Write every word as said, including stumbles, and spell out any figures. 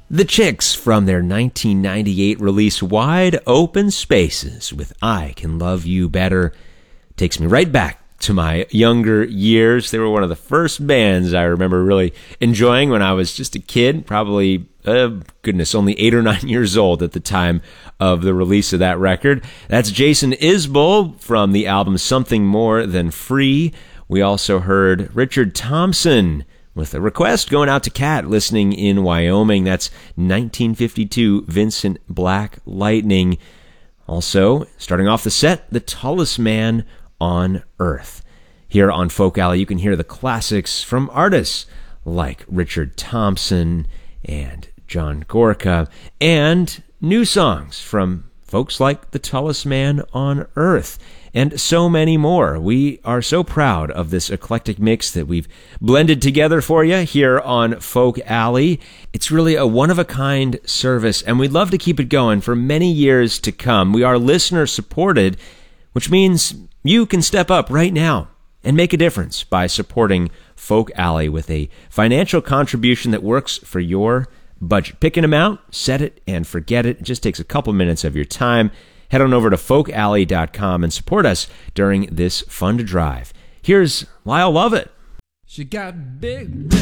The Chicks from their nineteen ninety-eight release Wide Open Spaces with I Can Love You Better takes me right back to my younger years. They were one of the first bands I remember really enjoying when I was just a kid, probably, uh, goodness, only eight or nine years old at the time of the release of that record. That's Jason Isbell from the album Something More Than Free. We also heard Richard Thompson with a request going out to Kat listening in Wyoming. That's nineteen fifty-two Vincent Black Lightning. Also, starting off the set, The Tallest Man on Earth. Here on Folk Alley, you can hear the classics from artists like Richard Thompson and John Gorka, and new songs from folks like The Tallest Man on Earth, and so many more. We are so proud of this eclectic mix that we've blended together for you here on Folk Alley. It's really a one-of-a-kind service, and we'd love to keep it going for many years to come. We are listener-supported, which means you can step up right now and make a difference by supporting Folk Alley with a financial contribution that works for your budget. Pick an amount, set it, and forget it. It just takes a couple minutes of your time. Head on over to folk alley dot com and support us during this fun to drive. Here's Lyle Lovett. She got big